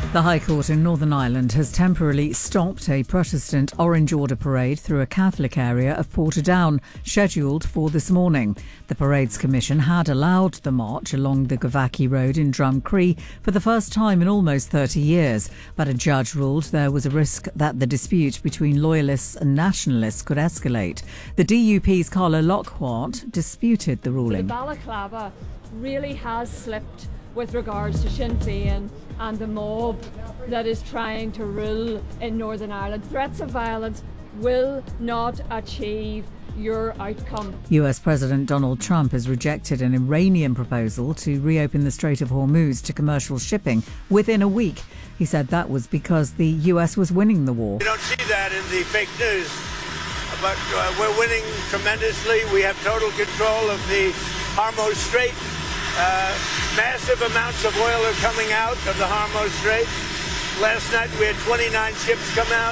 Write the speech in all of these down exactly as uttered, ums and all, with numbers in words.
The High Court in Northern Ireland has temporarily stopped a Protestant Orange Order parade through a Catholic area of Portadown, scheduled for this morning. The Parades Commission had allowed the march along the Gavaki Road in Drumcree for the first time in almost thirty years, but a judge ruled there was a risk that the dispute between loyalists and nationalists could escalate. The D U P's Carla Lockhart disputed the ruling. The balaclava really has slipped with regards to Sinn Féin and the mob that is trying to rule in Northern Ireland. Threats of violence will not achieve your outcome. U S President Donald Trump has rejected an Iranian proposal to reopen the Strait of Hormuz to commercial shipping within a week. He said that was because the U S was winning the war. You don't see that in the fake news, but uh, we're winning tremendously. We have total control of the Hormuz Strait. Uh, massive amounts of oil are coming out of the Hormuz Strait. Last night we had twenty-nine ships come out.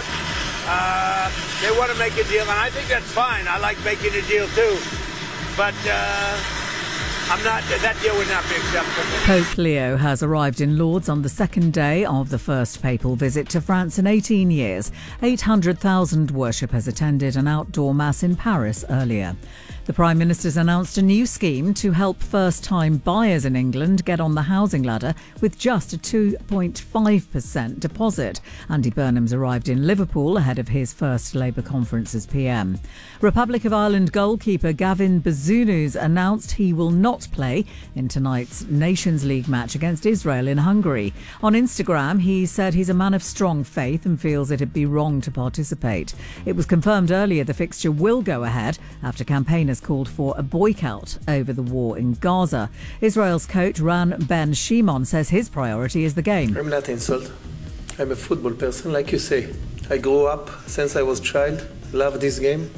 Uh, they want to make a deal, and I think that's fine. I like making a deal too. But uh, I'm not. That deal would not be acceptable. Pope Leo has arrived in Lourdes on the second day of the first papal visit to France in eighteen years. eight hundred thousand worshippers attended an outdoor mass in Paris earlier. The Prime Minister's announced a new scheme to help first-time buyers in England get on the housing ladder with just a two point five percent deposit. Andy Burnham's arrived in Liverpool ahead of his first Labour conference as P M. Republic of Ireland goalkeeper Gavin Bazunus announced he will not play in tonight's Nations League match against Israel in Hungary. On Instagram, he said he's a man of strong faith and feels it'd be wrong to participate. It was confirmed earlier the fixture will go ahead after campaigners called for a boycott over the war in Gaza. Israel's coach Ran Ben Shimon says his priority is the game. I'm not insult. I'm a football person, like you say. I grew up since I was a child, love this game.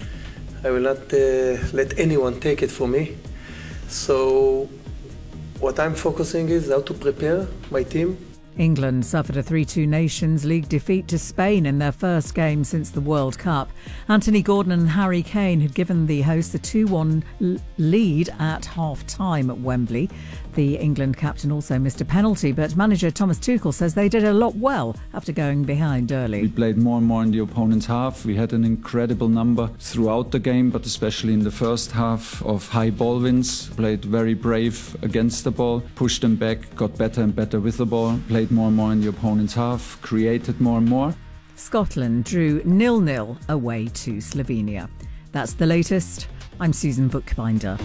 I will not uh, let anyone take it from me. So what I'm focusing is how to prepare my team. England suffered a three two Nations League defeat to Spain in their first game since the World Cup. Anthony Gordon and Harry Kane had given the hosts a two one l- lead at half-time at Wembley. The England captain also missed a penalty, but manager Thomas Tuchel says they did a lot well after going behind early. We played more and more in the opponent's half. We had an incredible number throughout the game, but especially in the first half of high ball wins. Played very brave against the ball, pushed them back, got better and better with the ball, played more and more in the opponent's half, created more and more. Scotland drew nil nil away to Slovenia. That's the latest. I'm Susan Bookbinder.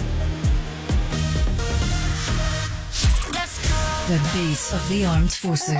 The beat of the armed forces.